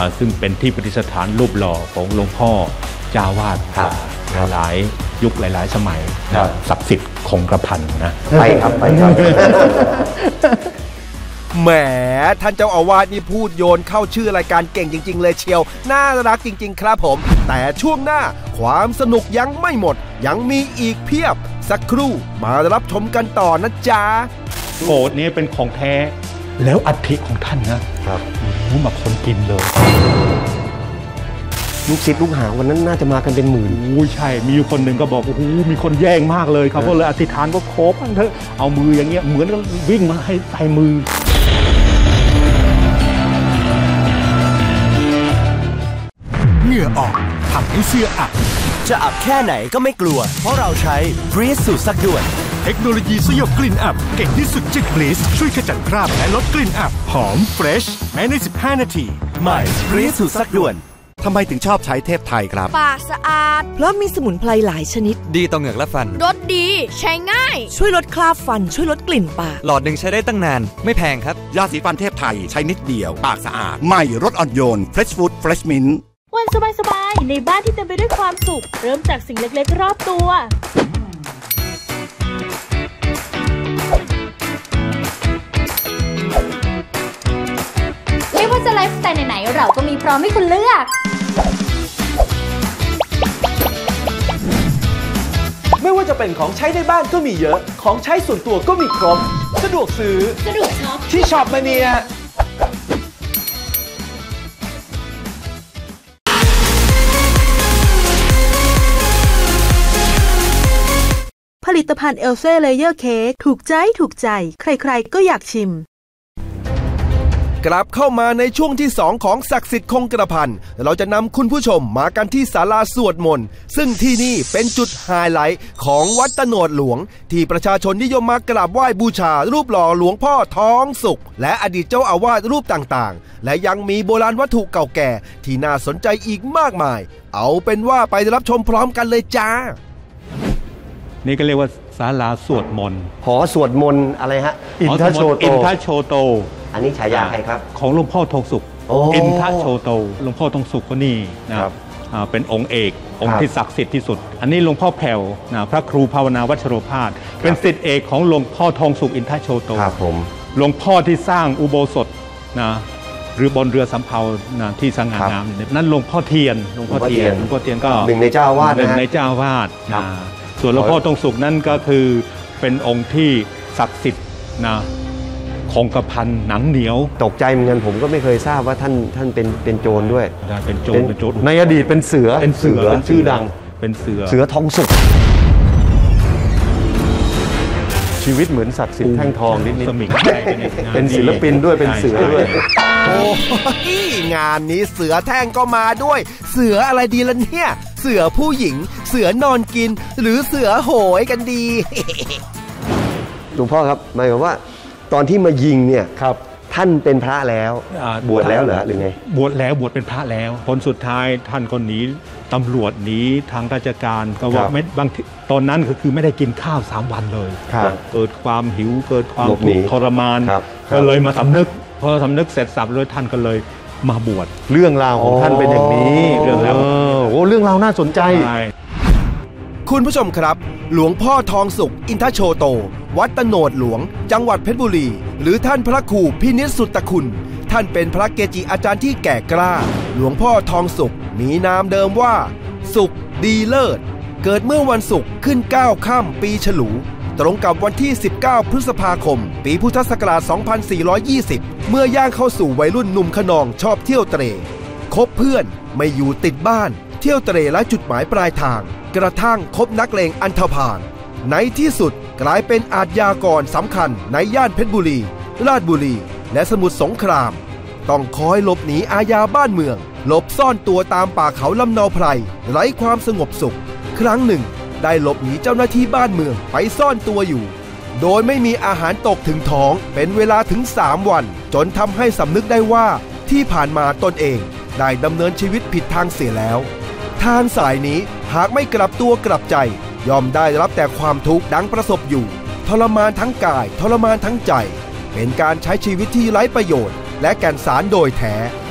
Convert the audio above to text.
ซึ่งเป็นที่ประดิษฐานรูปหล่อของหลวงพ่อเจ้าวาดหลายยุคหลายสมัยศักดิ์สิทธิ์คงกระพันนะไปครับแหมท่านเจ้าอาวาสนี่พูดโยนเข้าชื่อรายการเก่งจริงๆเลยเชียวน่ารักจริงๆครับผมแต่ช่วงหน้าความสนุกยังไม่หมดยังมีอีกเพียบสักครู่มารับชมกันต่อนะจ๊ะโกรธนี้เป็นของแท้แล้วอัฐิของท่านนะครับมาคนกินเลยลูกศิษย์ลูกหาวันนั้นน่าจะมากันเป็นหมื่นใช่มีอยู่คนหนึ่งก็บอกมีคนแย่งมากเลยครับก็เลยอธิษฐานว่าขอบ้างเถอะเอามืออย่างเงี้ยเหมือนวิ่งมาให้ใส่มือเหงื่อออกทำให้เสื้ออับจะอับแค่ไหนก็ไม่กลัวเพราะเราใช้ Breeze สูตรซักด่วนเทคโนโลยีสยบกลิ่นอับเก่งที่สุดจาก Breeze ช่วยขจัดคราบและลดกลิ่นอับหอมเฟรชแม้ใน15นาทีใหม่ Breeze สูตรซักด่วนทำไมถึงชอบใช้เทพไทยครับปากสะอาดเพราะมีสมุนไพรหลายชนิดดีต่อเหงือกและฟันรสดีใช้ง่ายช่วยลดคราบฟันช่วยลดกลิ่นปากหลอดหนึ่งใช้ได้ตั้งนานไม่แพงครับยาสีฟันเทพไทยใช้นิดเดียวปากสะอาดใหม่รสอ่อนโยน Fresh Food Fresh Mint วันสบายๆในบ้านที่เต็มไปด้วยความสุขเริ่มจากสิ่งเล็กๆรอบตัวไม่ว่าจะไลฟ์สไตล์ไหนๆเราก็มีพร้อมให้คุณเลือกไม่ว่าจะเป็นของใช้ในบ้านก็มีเยอะของใช้ส่วนตัวก็มีครบสะดวกซื้อสะดวกช็อปที่ช็อปมาเนียผลิตภัณฑ์เอลเซ่เลเยอร์เค้กถูกใจใครๆก็อยากชิมกลับเข้ามาในช่วงที่2ของศักดิ์สิทธิ์คงกระพันเราจะนำคุณผู้ชมมากันที่ศาลาสวดมนต์ซึ่งที่นี่เป็นจุดไฮไลท์ของวัดตะโนดหลวงที่ประชาชนนิยมมากราบไหว้บูชารูปหล่อหลวงพ่อทองสุขและอดีตเจ้าอาวาสรูปต่างๆและยังมีโบราณวัตถุเก่าแก่ที่น่าสนใจอีกมากมายเอาเป็นว่าไปรับชมพร้อมกันเลยจ้านี่ก็เรียกว่าศาลาสวดมนต์หอสวดมนต์อะไรฮะอินทโชโตอันนี้ฉายาใครครับของหลวงพ่อทองสุขอินทโชโตหลวงพ่อทองสุขก็นี่นะครับเป็นองค์เอกองค์ที่ศักดิ์สิทธิ์ที่สุดอันนี้หลวงพ่อแผ่วนะพระครูภาวนาวัชโรภาสเป็นศิษย์เอกของหลวงพ่อทองสุขอินทโชโตครับผมหลวงพ่อที่สร้างอุโบสถนะหรือบนเรือสำเภานะที่สง่างามนั่นหลวงพ่อเทียนก็หนึ่งในเจ้าอาวาสส่วนหลวงพ่อทองสุขนั่นก็คือเป็นองค์ที่ศักดิ์สิทธิ์นะคงกระพันหนังเหนียวตกใจเหมือนกันผมก็ไม่เคยทราบว่าท่านเป็นโจรด้วยเป็นโจรในอดีตเป็นเสือชื่อดังเป็นเสือทองสุขชีวิตเหมือนศักดิ์สิทธิ์แท่งทองนิดๆเป็นศิลปินด้วยเป็นเสือด้วยโอ้ยงานนี้เสือแท่งก็มาด้วยเสืออะไรดีล่ะเนี่ยเสือผู้หญิงเสือนอนกินหรือเสือโหยกันดีหลวงพ่อครับหมายความว่าตอนที่มายิงเนี่ยครับท่านเป็นพระแล้วบวชแล้วเหรอหรือไงบวชเป็นพระแล้วผลสุดท้ายท่านคนนี้ตำรวจหนีทางราชการก็ว่าไม่บางตอนนั้นก็คือไม่ได้กินข้าว3 วันเลยเกิดความหิวเกิดความทุกข์ทรมานก็เลยมาสำนึกพอสำนึกเสร็จสับเลยท่านก็เลยมาบวชเรื่องราวของท่านเป็นอย่างนี้เรื่องราวน่าสนใจคุณผู้ชมครับหลวงพ่อทองสุขอินทโชโตวัดตะโนดหลวงจังหวัดเพชรบุรีหรือท่านพระครูพินิจสุตตคุณท่านเป็นพระเกจิอาจารย์ที่แก่กล้าหลวงพ่อทองสุขมีนามเดิมว่าสุขดีเลิศเกิดเมื่อวันศุกร์ขึ้น9 ค่ำปีฉลูตรงกับวันที่19 พฤษภาคมปีพุทธศักราช 2420 เมื่อย่างเข้าสู่วัยรุ่นหนุ่มขนองชอบเที่ยวเตร่คบเพื่อนไม่อยู่ติดบ้านเที่ยวเตร่และจุดหมายปลายทางกระทั่งคบนักเลงอันธพาลในที่สุดกลายเป็นอาชญากรสำคัญในย่านเพชรบุรีราชบุรีและสมุทรสงครามต้องคอยหลบหนีอาญาบ้านเมืองหลบซ่อนตัวตามป่าเขาลำเนาไพรไร้ความสงบสุขครั้งหนึ่งได้หลบหนีเจ้าหน้าที่บ้านเมืองไปซ่อนตัวอยู่โดยไม่มีอาหารตกถึงท้องเป็นเวลาถึง3 วันจนทำให้สำนึกได้ว่าที่ผ่านมาตนเองได้ดำเนินชีวิตผิดทางเสียแล้วทางสายนี้หากไม่กลับตัวกลับใจย่อมได้รับแต่ความทุกข์ดังประสบอยู่ทรมานทั้งกายทรมานทั้งใจเป็นการใช้ชีวิตที่ไร้ประโยชน์และแก่นสารโดยแท้